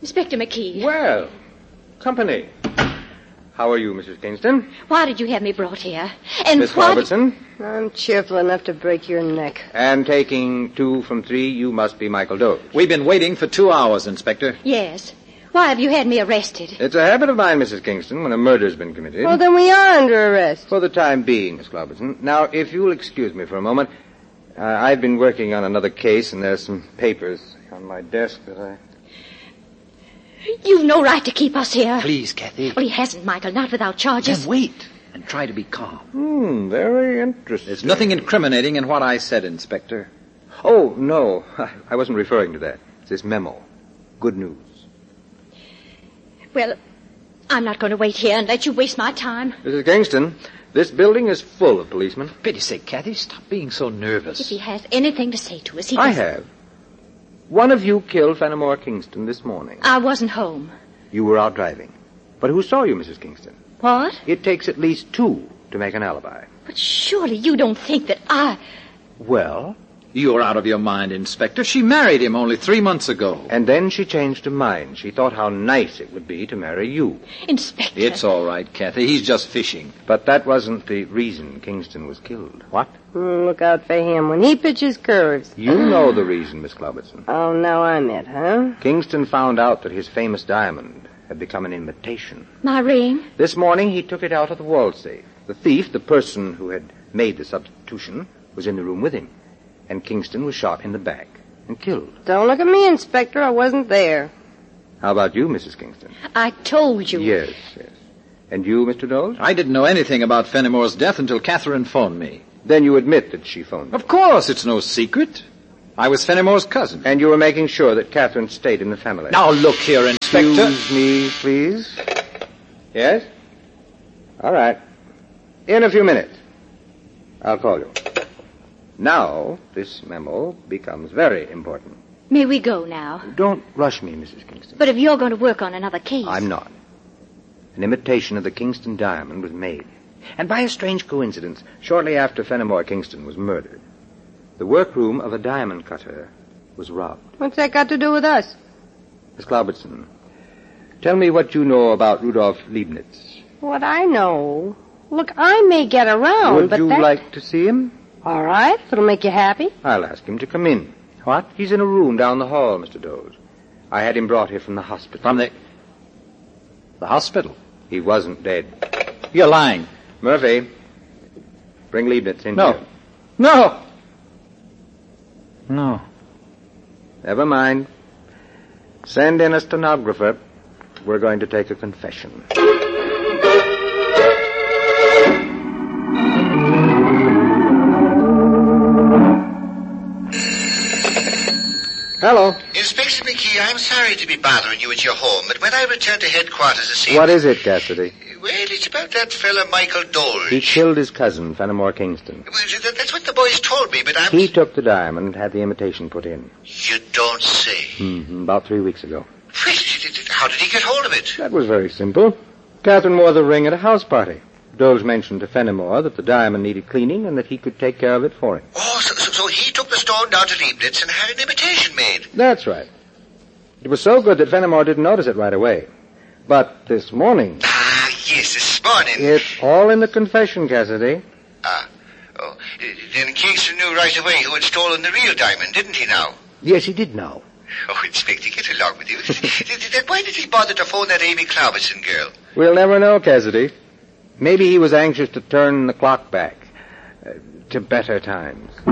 Inspector McKee. Well, company. How are you, Mrs. Kingston? Why did you have me brought here? And Miss Robertson? I'm cheerful enough to break your neck. And taking 2 from 3, you must be Michael Doge. We've been waiting for 2 hours, Inspector. Yes. Why have you had me arrested? It's a habit of mine, Mrs. Kingston, when a murder's been committed. Well, then we are under arrest. For the time being, Miss Robertson. Now, if you'll excuse me for a moment, I've been working on another case, and there's some papers on my desk that I... You've no right to keep us here. Please, Kathy. Well, he hasn't, Michael, not without charges. Then wait and try to be calm. Very interesting. There's nothing incriminating in what I said, Inspector. Oh, no. I wasn't referring to that. It's this memo. Good news. Well, I'm not going to wait here and let you waste my time. Mrs. Kingston, this building is full of policemen. For pity's sake, Kathy, stop being so nervous. If he has anything to say to us, I have. One of you killed Fenimore Kingston this morning. I wasn't home. You were out driving. But who saw you, Mrs. Kingston? What? It takes at least 2 to make an alibi. But surely you don't think that I... Well? You're out of your mind, Inspector. She married him only 3 months ago. And then she changed her mind. She thought how nice it would be to marry you. Inspector... It's all right, Kathy. He's just fishing. But that wasn't the reason Kingston was killed. What? Look out for him when he pitches curves. You know the reason, Miss Cloverton. Oh, now I'm it, huh? Kingston found out that his famous diamond had become an imitation. My ring? This morning he took it out of the wall safe. The thief, the person who had made the substitution, was in the room with him. And Kingston was shot in the back and killed. Don't look at me, Inspector. I wasn't there. How about you, Mrs. Kingston? I told you. Yes. And you, Mr. Doge? I didn't know anything about Fenimore's death until Catherine phoned me. Then you admit that she phoned you? Of course, it's no secret. I was Fenimore's cousin. And you were making sure that Catherine stayed in the family? Now, look here, Inspector. Excuse me, please. Yes? All right. In a few minutes. I'll call you. Now, this memo becomes very important. May we go now? Don't rush me, Mrs. Kingston. But if you're going to work on another case... I'm not. An imitation of the Kingston diamond was made. And by a strange coincidence, shortly after Fenimore Kingston was murdered, the workroom of a diamond cutter was robbed. What's that got to do with us? Miss Clobertson, tell me what you know about Rudolf Leibniz. What I know? Look, I may get around, Would you like to see him? All right, if it'll make you happy. I'll ask him to come in. What? He's in a room down the hall, Mr. Doge. I had him brought here from the hospital. From the hospital? He wasn't dead. You're lying. Murphy, bring Leibniz in No. here. No. Never mind. Send in a stenographer. We're going to take a confession. Hello. Inspector McKee, I'm sorry to be bothering you at your home, but when I returned to headquarters this evening... What is it, Cassidy? Well, it's about that fella Michael Doge. He killed his cousin, Fenimore Kingston. Well, that's what the boys told me, but I'm... He took the diamond, had the imitation put in. You don't say. About 3 weeks ago. Well, how did he get hold of it? That was very simple. Catherine wore the ring at a house party. Doge mentioned to Fenimore that the diamond needed cleaning and that he could take care of it for him. Oh, so he took the stone down to Leibniz and had an imitation made. That's right. It was so good that Fenimore didn't notice it right away. But this morning... Ah, yes, this morning. It's all in the confession, Cassidy. Oh, then Kingston knew right away who had stolen the real diamond, didn't he now? Yes, he did know. Oh, Inspector, get along with you. Then why did he bother to phone that Amy Cloverton girl? We'll never know, Cassidy. Maybe he was anxious to turn the clock back to better times.